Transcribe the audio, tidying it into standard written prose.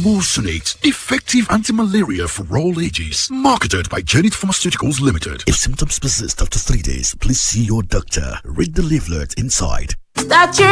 Emulsionate, effective anti-malaria for all ages. Marketed by Janet Pharmaceuticals Limited. If symptoms persist after 3 days, please see your doctor. Read the leaflet inside. That